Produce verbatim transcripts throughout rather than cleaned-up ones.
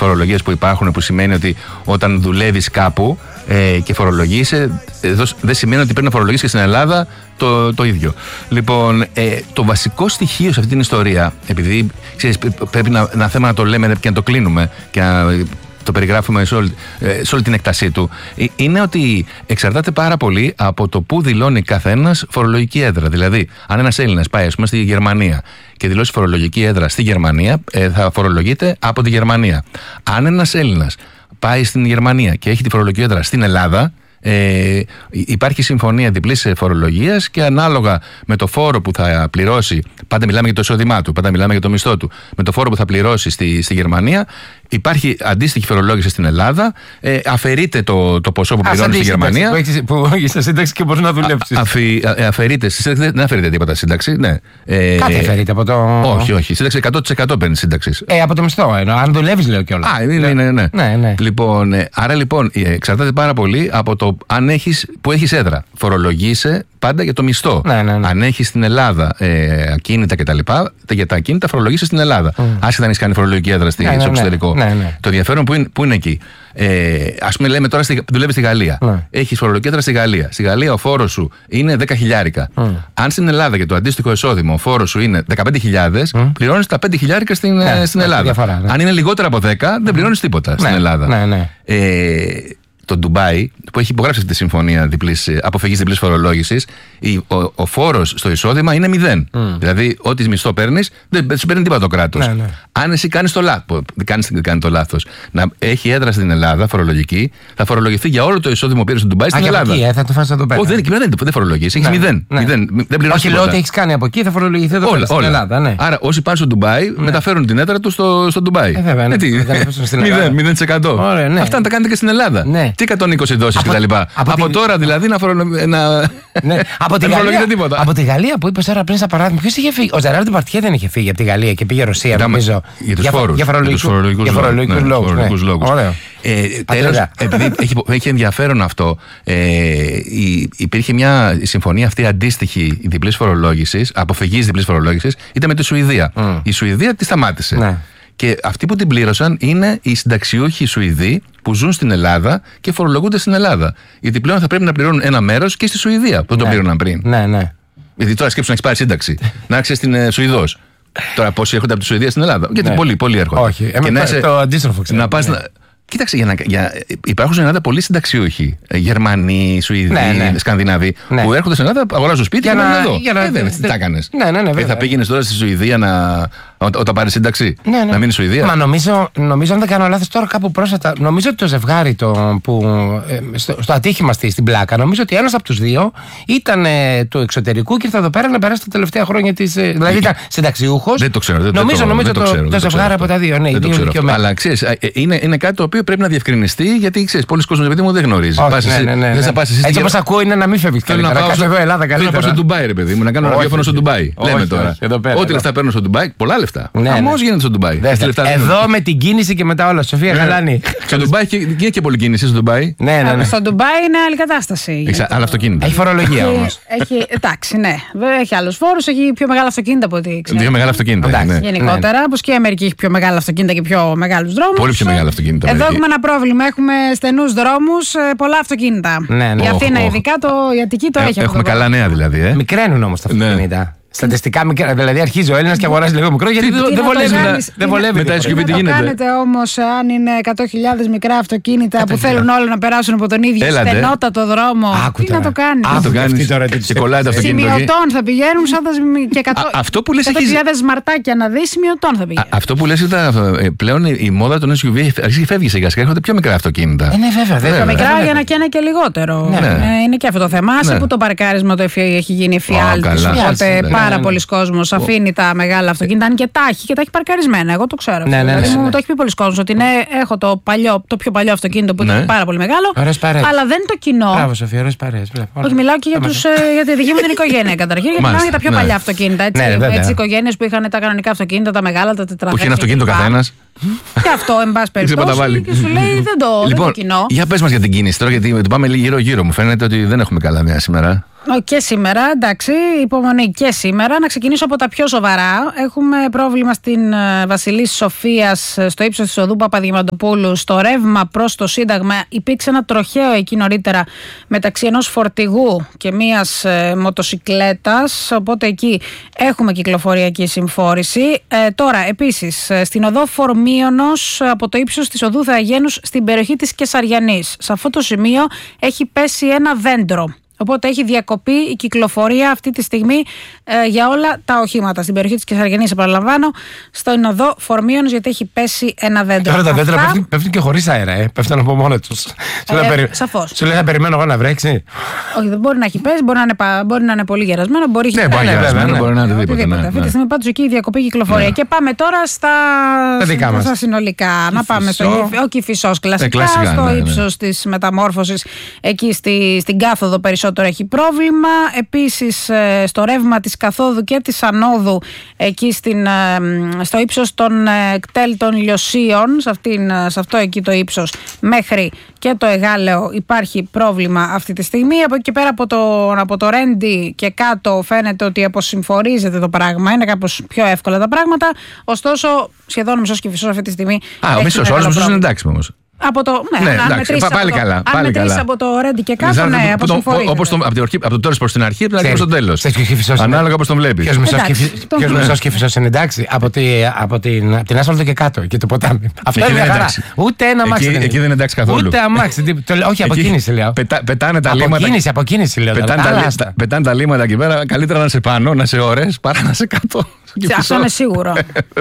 φορολογίες που υπάρχουν, που σημαίνει ότι όταν δουλεύεις κάπου ε, και φορολογείσαι, εδώ δεν σημαίνει ότι πρέπει να φορολογήσεις και στην Ελλάδα το, το ίδιο. Λοιπόν, ε, το βασικό στοιχείο σε αυτή την ιστορία, επειδή ξέρεις, πρέπει να, να θέμα να το λέμε και να το κλείνουμε και να το περιγράφουμε σε όλη, σε όλη την έκτασή του, είναι ότι εξαρτάται πάρα πολύ από το που δηλώνει καθένας φορολογική έδρα. Δηλαδή, αν ένας Έλληνας πάει, ας πούμε, στη Γερμανία και δηλώσει φορολογική έδρα στη Γερμανία, θα φορολογείται από τη Γερμανία. Αν ένας Έλληνας πάει στην Γερμανία και έχει τη φορολογική έδρα στην Ελλάδα, Ε, υπάρχει συμφωνία διπλής φορολογίας και ανάλογα με το φόρο που θα πληρώσει, πάντα μιλάμε για το εισόδημά του, πάντα μιλάμε για το μισθό του, με το φόρο που θα πληρώσει στη, στη Γερμανία, υπάρχει αντίστοιχη φορολόγηση στην Ελλάδα, ε, αφαιρείται το, το ποσό που πληρώνει στη Γερμανία. Που έχεις, που έχεις σε σύνταξη και μπορεί να δουλέψει. Αφη, α, αφαιρείται, στη σύνταξη δεν αφαιρείται τίποτα σύνταξη. Ναι. Ε, Κάτι αφαιρείται από το. Όχι, όχι. Σύνταξη εκατό τοις εκατό παίρνει σύνταξη. Ε, από το μισθό, εννοώ. Αν δουλεύει, λέω κιόλας. Α, ναι, ναι, ναι. ναι, ναι. Λοιπόν, ε, άρα λοιπόν εξαρτάται πάρα πολύ από το αν έχεις, που έχεις έδρα. Φορολογείσαι πάντα για το μισθό. Ναι, ναι, ναι. Αν έχεις στην Ελλάδα ε, ακίνητα κτλ., για τα ακίνητα φορολογείσαι στην Ελλάδα. Mm. Άσχετα αν έχεις κάνει φορολογική έδρα στο ναι, ναι, εξωτερικό. Ναι, ναι. Το ενδιαφέρον που είναι, που είναι εκεί. Ε, ας πούμε, λέμε τώρα στη, δουλεύεις στη Γαλλία. Ναι. Έχεις φορολογική έδρα στη Γαλλία. Στη Γαλλία ο φόρος σου είναι δέκα χιλιάρικα. Mm. Αν στην Ελλάδα για το αντίστοιχο εισόδημα ο φόρος σου είναι δεκαπέντε χιλιάδες, mm. πληρώνεις τα πέντε χιλιάρικα στην, ναι, στην Ελλάδα. Διαφορά, ναι. Αν είναι λιγότερα από δέκα, δεν πληρώνεις τίποτα ναι, στην Ελλάδα. Ναι, ναι. Ε, το Ντουμπάι, που έχει υπογράψει αυτή τη συμφωνία διπλής, αποφυγής διπλής φορολόγησης, ο, ο φόρος στο εισόδημα είναι μηδέν. Mm. Δηλαδή, ό,τι μισθό παίρνεις, δεν, δεν σου παίρνει τίποτα το κράτος. Ναι, ναι. Αν εσύ κάνεις το λάθος, κάνεις, κάνει το λάθος, να έχει έδρα στην Ελλάδα φορολογική, θα φορολογηθεί για όλο το εισόδημα που πήρε στο Ντουμπάι στην Α, Ελλάδα. Εκεί, ε, θα το φας εδώ πέρα. Όχι, δεν, δεν, δεν φορολογείς, έχεις ναι, μηδέν. Ναι. μηδέν. Δεν πληρώνεις τίποτα. Όχι, λέω ότι έχεις κάνει από εκεί, θα φορολογηθεί εδώ πέρα στην Ελλάδα. Ναι. Άρα, όσοι πάνε στο Ντουμπάι, ναι, μεταφέρουν την έδρα του στο, στο Ντουμπάι. μηδέν τοις εκατό. Αυτά να τα κάνετε και στην Ελλάδα. Τι εκατόν είκοσι δόσεις κτλ. Από τώρα δηλαδή να φορολογείτε τίποτα. Από τη Γαλλία που είπες τώρα πριν, σαν παράδειγμα, ποιος είχε φύγει? Ο Ζεράρ Ντεπαρτιέ δεν είχε φύγει από τη Γαλλία και πήγε Ρωσία, νομίζω. Για τους φόρους. Για φορολογικούς λόγους. Τέλος, επειδή έχει ενδιαφέρον αυτό, υπήρχε μια συμφωνία αυτή αντίστοιχη διπλής φορολόγησης, αποφυγής διπλής φορολόγησης, ήταν με τη Σουηδία. Η Σουηδία τη σταμάτησε. Και αυτοί που την πλήρωσαν είναι οι συνταξιούχοι Σουηδοί που ζουν στην Ελλάδα και φορολογούνται στην Ελλάδα. Γιατί πλέον θα πρέπει να πληρώνουν ένα μέρος και στη Σουηδία που δεν ναι. το πλήρωναν πριν. Ναι, ναι. Γιατί τώρα σκέψου να έχει πάρει σύνταξη, να έρχεσαι στην ε, Σουηδός. Τώρα πόσοι έρχονται από τη Σουηδία στην Ελλάδα? Γιατί ναι. πολλοί, πολλοί έρχονται. Όχι, και να είσαι, το αντίστροφο ξέρω. Να πας ναι. να... Κοίταξε, για να, για, υπάρχουν στην Ελλάδα πολλοί συνταξιούχοι. Γερμανοί, Σουηδοί, ναι, ναι. Σκανδιναβοί, ναι. που έρχονται στην Ελλάδα, αγοράζουν σπίτι και να εδώ. Για να... Ε, δεν, τι τα έκανες. Ναι, ναι, ναι, ε, θα πήγαινες τώρα στη Σουηδία να... Ό, όταν πάρει σύνταξη, ναι, ναι. να μείνει Σουηδία. Μα νομίζω, νομίζω, αν δεν κάνω λάθος, τώρα κάπου πρόσφατα, νομίζω ότι το ζευγάρι το, που, ε, στο, στο ατύχημα στη, στην πλάκα, νομίζω ότι ένας από τους δύο ήταν ε, του εξωτερικού και ήρθε εδώ πέρα να περάσει τα τελευταία χρόνια της. Ε, δηλαδή ήταν συνταξιούχος. Δεν το ξέρω. Δεν νομίζω το, νομίζω δεν το, το, το, το ζευγάρι από τα δύο. Ναι, δεν το ξέρω. Αλλά ξέρεις, είναι, είναι κάτι το οποίο πρέπει να διευκρινιστεί, γιατί ξέρεις, πολλοί κόσμοι παιδί μου δεν γνωρίζει. Έτσι όπως ακούω είναι να μην φεύγει. Θέλω να πάω στο Ντουμπάι, ρε παιδί μου, να κάνω ραδιόφωνο στο Ντουμπάι. Λέμε τώρα. Ό,τι λεφτά παίρνω στο Ντουμπάι, πολλά λεφτά. Χαμός γίνεται στο Ντουμπάι. Εδώ με την κίνηση και μετά όλα. Σοφία Γαλάνη. Στο Ντουμπάι έχει και πολλή κίνηση στο Ντουμπάι. Ναι, ναι, ναι. Στο Ντουμπάι είναι άλλη κατάσταση. Έχει άλλα αυτοκίνητα. Έχει φορολογία όμως. Εντάξει, ναι. Έχει άλλους φόρους, έχει πιο μεγάλα αυτοκίνητα από ό,τι ξέρω. Πιο μεγάλα αυτοκίνητα. Γενικότερα, όπως και η Αμερική έχει πιο μεγάλα αυτοκίνητα και πιο μεγάλους δρόμους. Πολύ πιο μεγάλα αυτοκίνητα. Εδώ έχουμε ένα πρόβλημα. Έχουμε στενούς δρόμους, πολλά αυτοκίνητα. Η Αθήνα ειδικά, η Αττική το έχει. Έχουμε καλά νέα δηλαδή. Μικραίνουν όμως τα αυτοκίνητα. Στατιστικά μικρά, δηλαδή αρχίζει ο Έλληνας και αγοράζει λίγο μικρό γιατί δεν βολεύει. Δεν βολεύει. Μετά τι γίνεται. Τι κάνετε όμως αν είναι εκατό χιλιάδες μικρά αυτοκίνητα που θέλουν όλοι να περάσουν από τον ίδιο στενότατο δρόμο? Τι να το κάνεις? Α, το κάνεις και κολλάει το αυτοκίνητο. Σημειωτών θα πηγαίνουν σαν και εκατό χιλιάδες μαρτάκια να δει, σημειωτών θα πηγαίνουν. Αυτό που λες ήταν πλέον η μόδα των ες γιου βι αρχίζει και φεύγει σιγά σιγά, έρχονται πιο μικρά αυτοκίνητα. Ναι, βέβαια. Τα μικρά για να καίνε και λιγότερο. Είναι και αυτό το θέμα. Άσε που το παρκάρισμα το έχει γίνει εφιάλτης. Πάρα πολλοί κόσμος αφήνει τα μεγάλα αυτοκίνητα, αν και τα έχει και τα έχει παρκαρισμένα. Εγώ το ξέρω. Ναι, ναι, ναι, ναι. Μου το έχει πει πολλοί κόσμος ότι ναι, έχω το, παλιό, το πιο παλιό αυτοκίνητο που ναι. είναι πάρα πολύ μεγάλο. Αλλά δεν το κοινό. Μπράβο, Σοφία, ωραίες παρέες. Όχι, μιλάω και για, τους, για τη δική μου την οικογένεια καταρχήν. Γιατί μιλάω για τα πιο ναι. παλιά αυτοκίνητα. Έτσι, ναι, έτσι οικογένειες που είχαν τα κανονικά αυτοκίνητα, τα μεγάλα, τα τετραδέκια. Που είχε ένα αυτοκίνητο καθένας. Και αυτό, εν πάση περιπτώσει. Και σου λέει δεν το, λοιπόν, δεν το κοινό. Για πες μας για την κίνηση τώρα, γιατί το πάμε γύρω-γύρω. Μου φαίνεται ότι δεν έχουμε καλά νέα σήμερα. Και σήμερα, εντάξει, υπομονή και σήμερα. Να ξεκινήσω από τα πιο σοβαρά. Έχουμε πρόβλημα στην Βασιλής Σοφίας, στο ύψος της οδού Παπαδιαμαντοπούλου. Στο ρεύμα προς το Σύνταγμα υπήρξε ένα τροχαίο εκεί νωρίτερα μεταξύ ενός φορτηγού και μίας ε, μοτοσικλέτας. Οπότε εκεί έχουμε κυκλοφοριακή συμφόρηση. Ε, τώρα, επίσης, στην οδό Φορμίωνος, από το ύψος της οδού Θεαγένους στην περιοχή της Κεσαριανής. Σε αυτό το σημείο έχει πέσει ένα δέντρο. Οπότε έχει διακοπεί η κυκλοφορία αυτή τη στιγμή ε, για όλα τα οχήματα. Στην περιοχή της Κεσαριανής, επαναλαμβάνω, στον οδό Φορμίωνος, γιατί έχει πέσει ένα δέντρο. Τώρα τα δέντρα πέφτουν, πέφτουν και χωρίς αέρα, ε. πέφτουν από μόνα τους. Ε, περι... Σαφώς. Σου λέει θα περιμένω εγώ να βρέξει. Όχι, δεν μπορεί να έχει πέσει, μπορεί να είναι, μπορεί να είναι πολύ γερασμένο, μπορεί, ναι, μπορεί, ναι, βέβαια, ναι, μπορεί να είναι οτιδήποτε. Ναι, αυτή τη στιγμή πάντως εκεί η διακοπή κυκλοφορία. Ναι. Και πάμε τώρα στα, στα συνολικά. Η να πάμε στο Κηφισός κλασικά, στο ύψος της μεταμόρφωσης, εκεί στην κάθοδο περισσότερο έχει πρόβλημα. Επίσης στο ρεύμα της καθόδου και της ανόδου, εκεί στην, στο ύψος των κτέλ των Λιωσίων, σε, αυτήν, σε αυτό εκεί το ύψος μέχρι και το Εγάλεο υπάρχει πρόβλημα αυτή τη στιγμή. Από εκεί πέρα από το, από το Ρέντι και κάτω φαίνεται ότι αποσυμφορίζεται το πράγμα, είναι κάπως πιο εύκολα τα πράγματα. Ωστόσο σχεδόν ο μισός Κηφισός αυτή τη στιγμή. Α, ο μισός, ο άλλος μισός είναι εντάξει όμως. Από το, ναι, ναι, αν μετρήσεις πάλι από, καλά, το, καλά. από το Ρέντι και κάτω, ναι, αποσυμφορίζεται. Όπως το, από, από το τέλος προς την αρχή, πρέπει να προς το τέλος. Ανάλογα όπως τον βλέπεις. Ποιος μισός Κηφισός είναι εντάξει, από, τη, από την, την άσφαλτο και κάτω και το ποτάμι. Αυτό είναι χαρά. Ούτε ένα αμάξι. Εκεί, εκεί δεν είναι εντάξει καθόλου. Ούτε αμάξι. Όχι, αποκίνηση λέω. Πετάνε τα λίμματα. Αποκίνηση, αποκίνηση λέω. Πετάνε τα λίμματα εκεί πέρα. Καλύτερα να σε πάνω, να σε ώρες, παρά να σε κάτω. Αυτό είναι σίγουρο.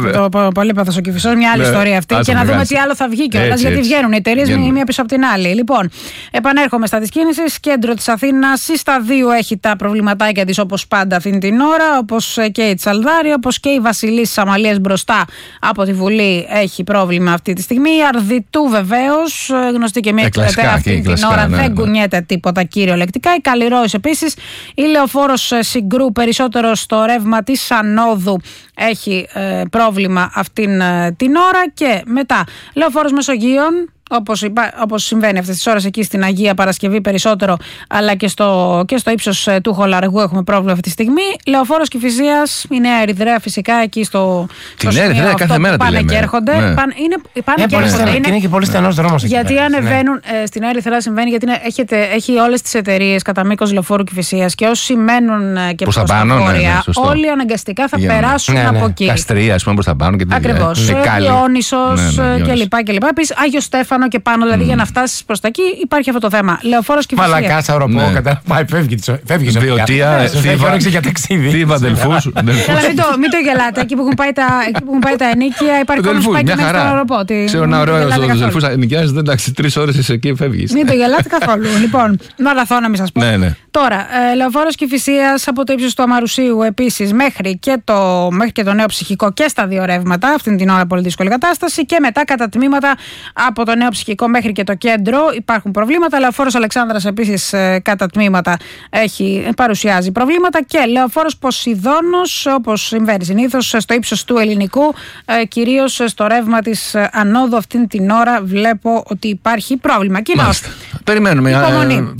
Το πολύπαθος ο Κηφισός, μια άλλη ιστορία αυτή. Και να δούμε τι άλλο θα βγει κιόλας, γιατί βγαίνουν οι εταιρείες μία πίσω από την άλλη. Λοιπόν, επανέρχομαι στα της κίνησης. Κέντρο της Αθήνας, η Σταδίου έχει τα προβληματάκια της όπως πάντα αυτή την ώρα, όπως και η Τσαλδάρη, όπως και η Βασιλής Αμαλίας μπροστά από τη Βουλή έχει πρόβλημα αυτή τη στιγμή. Η Αρδιτού βεβαίως, γνωστή και μια εξαιρετικά αυτή την ώρα, ναι, δεν κουνιέται τίποτα κυριολεκτικά. Η Καλλιρόης επίσης. Η Λεωφόρος Συγκρού περισσότερο στο ρεύμα της ανόδου έχει ε, πρόβλημα αυτήν ε, την ώρα. Και μετά Λεωφόρος Μεσογείων, όπως, όπως συμβαίνει αυτές τις ώρες εκεί στην Αγία Παρασκευή περισσότερο, αλλά και στο, και στο ύψος ε, του Χολαργού έχουμε πρόβλημα αυτή τη στιγμή. Λεωφόρος Κηφισίας, η Νέα Ερυθρέα φυσικά εκεί στο, στο σημείο Ερυθρέα, αυτό κάθε μέρα που πάνε και έρχονται. Ναι. Πάνε, είναι, πάνε ε, και έρχονται. Είναι, είναι και πολύ στενός δρόμος εκεί. Γιατί πέρα, ανεβαίνουν, ναι. ε, στην Νέα Ερυθρέα συμβαίνει γιατί είναι, έχετε, έχει όλες τις εταιρείες κατά μήκος Λεωφόρου Κηφισίας και όσοι μένουν ε, και προς τα βόρεια, όλοι αναγκαστικά θα περάσουν από εκεί. Καστρία, ας πούμε, προς τα πάνω και ακριβώς. Ιόνισσος κλπ. Επίσης Άγιο Στέφανο και πάνω. Δηλαδή, mm. για να φτάσει προς τα εκεί υπάρχει αυτό το θέμα. Λεωφόρος Κηφισίας. Μαλακά, αεροπό, ναι. κατά. Πάει, φεύγει. Φεύγει. Βιωτία, Θήβα για ταξίδι. Θήβα, Δελφούς. Μην το γελάτε. Εκεί που έχουν πάει τα ενίκια, υπάρχει κόσμο που πάει και μέσα στο αεροπό. Ξέρω ένα ωραίο στου Δελφούς ενοικιάζει, δεν εντάξει, τρεις ώρες είσαι εκεί, φεύγεις. Μην το γελάτε καθόλου. Λοιπόν, μαραθώνα, μην σας πω. Τώρα, Λεωφόρος Κηφισίας από το ύψος του Αμαρουσίου επίσης μέχρι και το νέο ψυχικό και στα δύο ρεύματα. Αυτήν την ώρα πολύ δύσκολη κατάσταση. Και μετά κατά τμήματα από το νέο ψυχικό μέχρι και το κέντρο υπάρχουν προβλήματα. Λεωφόρος Αλεξάνδρας επίσης κατά τμήματα έχει, παρουσιάζει προβλήματα. Και Λεωφόρος Ποσειδώνος, όπως συμβαίνει συνήθως, στο ύψος του Ελληνικού, κυρίως στο ρεύμα της ανόδου αυτήν την ώρα βλέπω ότι υπάρχει πρόβλημα. Κοινώς. Περιμένουμε. Υπομονή.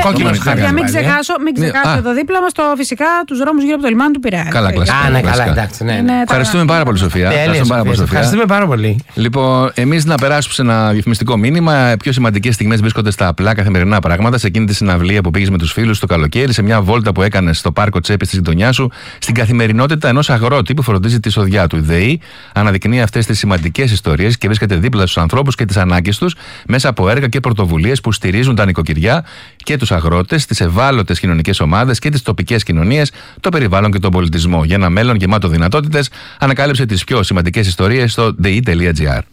Για μην ξεχάσω, μην ξεχάσω εδώ δίπλα μας το φυσικά τους δρόμους γύρω από το λιμάνι του Πειραιά. Καλά, κλασικά. Ευχαριστούμε πάρα πολύ, Σοφία. Ευχαριστούμε πάρα πολύ. Λοιπόν, εμείς να περάσουμε σε ένα διαφημιστικό μήνυμα. Πιο σημαντικές στιγμές βρίσκονται στα απλά καθημερινά πράγματα. Σε εκείνη τη συναυλία που πήγες με τους φίλους το καλοκαίρι, σε μια βόλτα που έκανες στο πάρκο Τσέπη στη γειτονιά σου, στην καθημερινότητα ενός αγρότη που φροντίζει τη σοδιά του. Η ΔΕΗ αναδεικνύει αυτές τις σημαντικές ιστορίες και βρίσκεται δίπλα στους ανθρώπους και τις ανάγκες τους μέσα από έργα και πρωτοβουλίες που στηρίζουν τα νοικοκυριά και τους αγρότες, τις ευάλωτες κοινωνικές ομάδες και τις τοπικές κοινωνίες, το περιβάλλον και τον πολιτισμό. Για ένα μέλλον γεμάτο δυνατότητες, ανακάλυψε τις πιο σημαντικές ιστορίες στο ντι ι τελεία τζι άρ.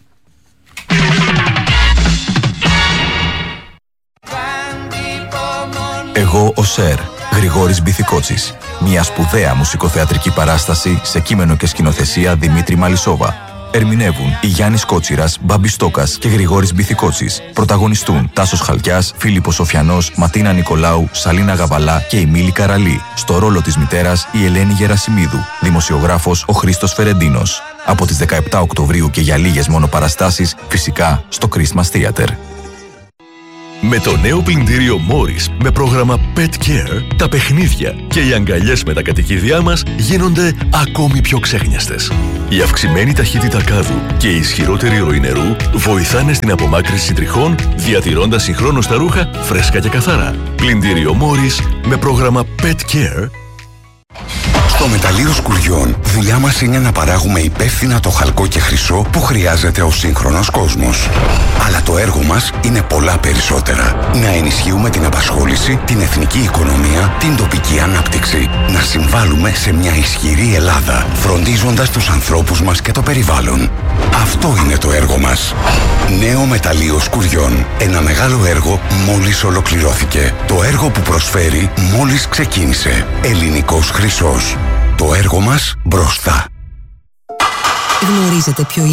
Εγώ ο Σερ, Γρηγόρης Μπιθικότσης. Μια σπουδαία μουσικοθεατρική παράσταση σε κείμενο και σκηνοθεσία Δημήτρη Μαλισσόβα. Ερμηνεύουν η Γιάννης Κότσιρας, Μπάμπης Στόκας και Γρηγόρης Μπιθικότσης. Πρωταγωνιστούν Τάσος Χαλκιάς, Φίλιππος Σοφιανός, Ματίνα Νικολάου, Σαλίνα Γαβαλά και η Μίλη Καραλή. Στο ρόλο της μητέρας η Ελένη Γερασιμίδου. Δημοσιογράφος ο Χρήστος Φερεντίνος. Από τις δεκαεπτά Οκτωβρίου και για λίγες μόνο παραστάσεις, φυσικά στο Christmas Theater. Με το νέο πλυντήριο Morris με πρόγραμμα Pet Care, τα παιχνίδια και οι αγκαλιές με τα κατοικίδια μας γίνονται ακόμη πιο ξέχνιαστες. Η αυξημένη ταχύτητα κάδου και η ισχυρότερη ροή νερού βοηθάνε στην απομάκρυνση τριχών, διατηρώντας συγχρόνως τα ρούχα φρέσκα και καθαρά. Πλυντήριο Morris με πρόγραμμα Pet Care. Στο μεταλλείο Σκουριών, δουλειά μας είναι να παράγουμε υπεύθυνα το χαλκό και χρυσό που χρειάζεται ο σύγχρονος κόσμος. Αλλά το έργο μας είναι πολλά περισσότερα. Να ενισχύουμε την απασχόληση, την εθνική οικονομία, την τοπική ανάπτυξη. Να συμβάλλουμε σε μια ισχυρή Ελλάδα, φροντίζοντας τους ανθρώπους μας και το περιβάλλον. Αυτό είναι το έργο μας. Νέο μεταλλείο Σκουριών. Ένα μεγάλο έργο μόλις ολοκληρώθηκε. Το έργο που προσφέρει μόλις ξεκίνησε. Ελληνικός χρυσός. Το έργο μας μπροστά. Γνωρίζετε ποιο